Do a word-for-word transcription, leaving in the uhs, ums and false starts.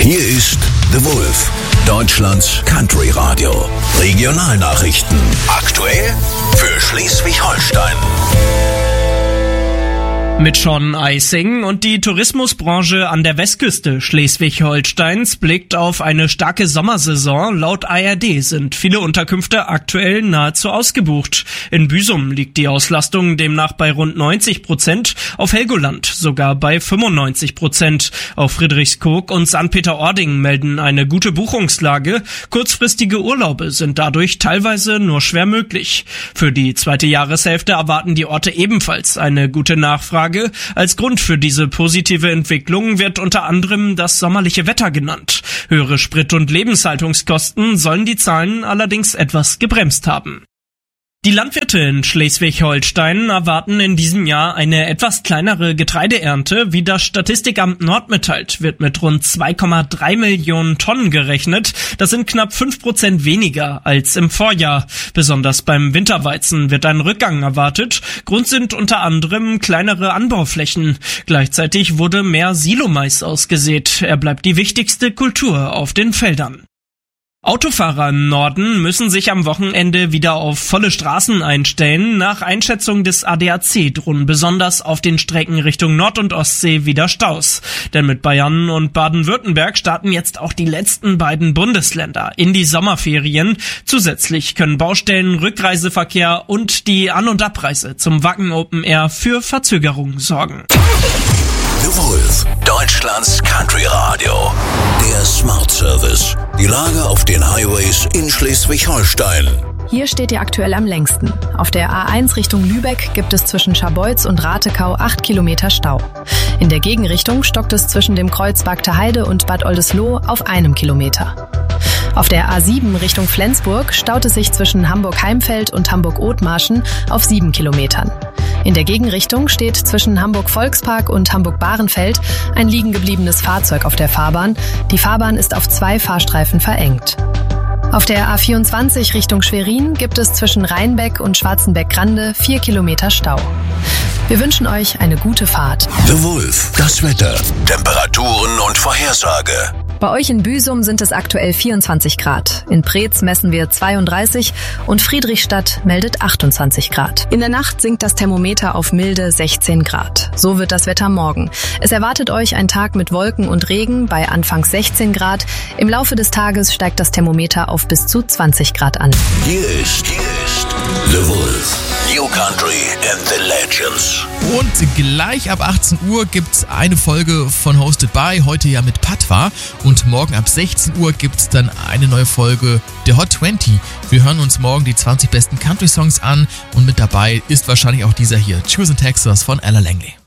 Hier ist The Wolf, Deutschlands Country Radio. Regionalnachrichten. Aktuell für Schleswig-Holstein. Mit Sean Eising und die Tourismusbranche an der Westküste Schleswig-Holsteins blickt auf eine starke Sommersaison. Laut A R D sind viele Unterkünfte aktuell nahezu ausgebucht. In Büsum liegt die Auslastung demnach bei rund neunzig Prozent, auf Helgoland sogar bei fünfundneunzig Prozent. Auch Friedrichskoog und Sankt Peter-Ording melden eine gute Buchungslage. Kurzfristige Urlaube sind dadurch teilweise nur schwer möglich. Für die zweite Jahreshälfte erwarten die Orte ebenfalls eine gute Nachfrage. Als Grund für diese positive Entwicklung wird unter anderem das sommerliche Wetter genannt. Höhere Sprit- und Lebenshaltungskosten sollen die Zahlen allerdings etwas gebremst haben. Die Landwirte in Schleswig-Holstein erwarten in diesem Jahr eine etwas kleinere Getreideernte. Wie das Statistikamt Nord mitteilt, wird mit rund zwei Komma drei Millionen Tonnen gerechnet. Das sind knapp fünf Prozent weniger als im Vorjahr. Besonders beim Winterweizen wird ein Rückgang erwartet. Grund sind unter anderem kleinere Anbauflächen. Gleichzeitig wurde mehr Silomais ausgesät. Er bleibt die wichtigste Kultur auf den Feldern. Autofahrer im Norden müssen sich am Wochenende wieder auf volle Straßen einstellen. Nach Einschätzung des A D A C drohen besonders auf den Strecken Richtung Nord- und Ostsee wieder Staus. Denn mit Bayern und Baden-Württemberg starten jetzt auch die letzten beiden Bundesländer in die Sommerferien. Zusätzlich können Baustellen, Rückreiseverkehr und die An- und Abreise zum Wacken Open Air für Verzögerungen sorgen. The Wolf, Deutschlands Country Radio. Der Smart Service. Die Lage auf den Highways in Schleswig-Holstein. Hier steht ihr aktuell am längsten. Auf der A eins Richtung Lübeck gibt es zwischen Scharbeutz und Ratekau acht Kilometer Stau. In der Gegenrichtung stockt es zwischen dem Kreuz Bagte Heide und Bad Oldesloe auf einem Kilometer. Auf der A sieben Richtung Flensburg staut es sich zwischen Hamburg-Heimfeld und Hamburg-Othmarschen auf sieben Kilometern. In der Gegenrichtung steht zwischen Hamburg-Volkspark und Hamburg-Bahrenfeld ein liegen gebliebenes Fahrzeug auf der Fahrbahn. Die Fahrbahn ist auf zwei Fahrstreifen verengt. Auf der A vierundzwanzig Richtung Schwerin gibt es zwischen Rheinbeck und Schwarzenbeck-Grande vier Kilometer Stau. Wir wünschen euch eine gute Fahrt. The Wolf, das Wetter, Temperaturen und Vorhersage. Bei euch in Büsum sind es aktuell vierundzwanzig Grad. In Preetz messen wir zweiunddreißig und Friedrichstadt meldet achtundzwanzig Grad. In der Nacht sinkt das Thermometer auf milde sechzehn Grad. So wird das Wetter morgen. Es erwartet euch ein Tag mit Wolken und Regen bei anfangs sechzehn Grad. Im Laufe des Tages steigt das Thermometer auf bis zu zwanzig Grad an. Hier ist, hier ist The Wolf, New Country and the Legends. Und gleich ab achtzehn Uhr gibt's eine Folge von Hosted by, heute ja mit Patwa. Und morgen ab sechzehn Uhr gibt's dann eine neue Folge der Hot zwanzig. Wir hören uns morgen die zwanzig besten Country-Songs an und mit dabei ist wahrscheinlich auch dieser hier, Choosing Texas von Ella Langley.